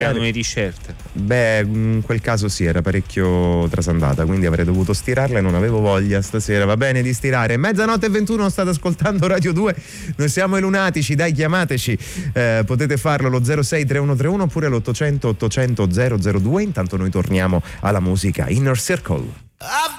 Erano le t-shirt. Beh, in quel caso sì, era parecchio trasandata, quindi avrei dovuto stirarla e non avevo voglia stasera. Va bene di stirare. 00:21, state ascoltando Radio 2. Noi siamo i Lunatici, dai, chiamateci. Potete farlo allo 063131 oppure all'800 800 002. Intanto noi torniamo alla musica. Inner Circle.